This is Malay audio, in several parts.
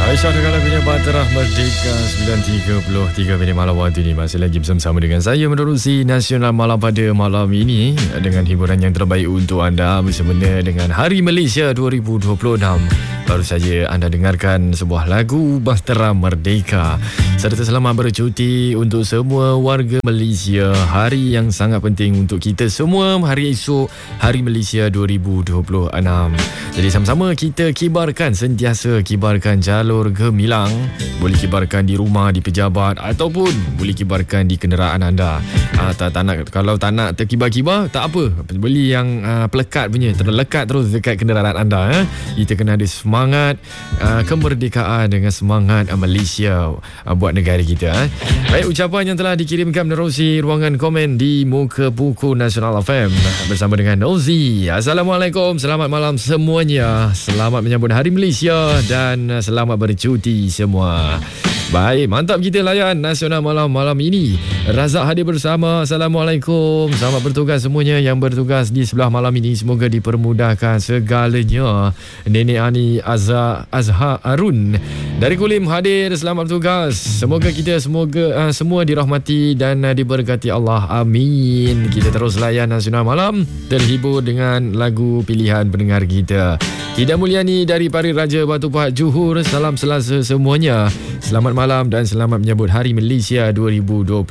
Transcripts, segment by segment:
Aisyah dengan lagunya Bahtera Merdeka 9.33 minit malam waktu ini. Masih lagi bersama dengan saya menerusi Nasional Malam pada malam ini dengan hiburan yang terbaik untuk anda bersama dengan Hari Malaysia 2026. Baru saja anda dengarkan sebuah lagu Bahtera Merdeka. Serta selamat bercuti untuk semua warga Malaysia. Hari yang sangat penting untuk kita semua. Hari esok Hari Malaysia 2026. Jadi sama-sama kita kibarkan, sentiasa kibarkan jalur gemilang. Boleh kibarkan di rumah, di pejabat, ataupun boleh kibarkan di kenderaan anda. Kalau tak nak terkibar-kibar, tak apa, beli yang pelekat punya, terlekat terus dekat kenderaan anda. Kita kena ada semangat kemerdekaan dengan semangat Malaysia buat negara kita. Baik, ucapan yang telah dikirimkan menerusi ruangan komen di muka buku Nasional FM bersama dengan Nozi. Assalamualaikum, selamat malam semuanya. Selamat menyambut Hari Malaysia dan selamat bercuti semua. Baik, mantap kita layan Nasional malam ini. Razak hadir bersama. Assalamualaikum. Selamat bertugas semuanya yang bertugas di sebelah malam ini. Semoga dipermudahkan segalanya. Nenek Ani Azhar Arun dari Kulim hadir. Selamat bertugas. Semoga kita semua dirahmati dan diberkati Allah. Amin. Kita terus layan Nasional malam, terhibur dengan lagu pilihan pendengar kita. Ida Mulyani dari Pari Raja Batu Pahat Johor. Salam Selasa semuanya. Selamat malam dan selamat menyambut Hari Malaysia 2026.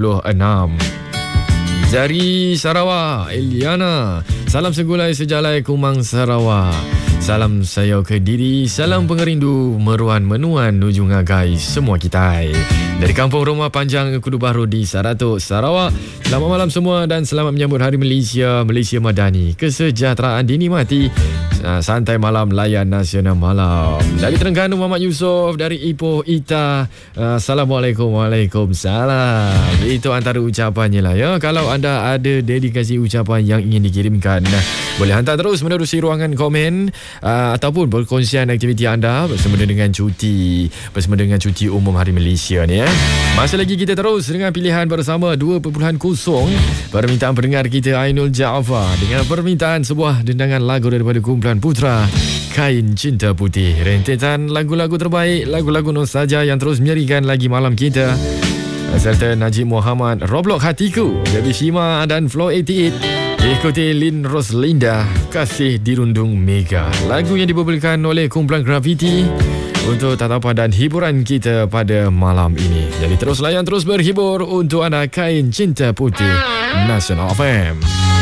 Dari Sarawak, Eliana. Salam segulai sejalai Kumang Sarawak. Salam sayau Kediri. Salam pengerindu Meruan Menuan Nujung Agai semua kita. Dari Kampung Rumah Panjang Kudu Baru di Saratok, Sarawak. Selamat malam semua dan selamat menyambut Hari Malaysia, Malaysia Madani. Kesejahteraan dinikmati. Santai malam layan Nasional malam. Dari Terengganu Muhammad Yusof. Dari Ipoh Ita. Assalamualaikum. Waalaikumsalam. Itu antara ucapannya lah ya. Kalau anda ada dedikasi ucapan yang ingin dikirimkan, boleh hantar terus menerusi ruangan komen ataupun berkongsian aktiviti anda bersama dengan cuti umum Hari Malaysia ni. Masih lagi kita terus dengan pilihan bersama 2.0 permintaan pendengar kita Ainul Jaafar dengan permintaan sebuah dendangan lagu daripada kumpulan Putra, Kain Cinta Putih. Rentetan lagu-lagu terbaik, lagu-lagu nostalgia yang terus menyerikan lagi malam kita. Serta Najib Muhammad, Roblox Hatiku, Gaby Shima dan Flow 88. Ikuti Lin Roslinda, Kasih Dirundung Mega. Lagu yang dibawakan oleh kumpulan Gravity untuk tatapan dan hiburan kita pada malam ini. Jadi terus layan, terus berhibur untuk anda. Kain Cinta Putih Nasional FM.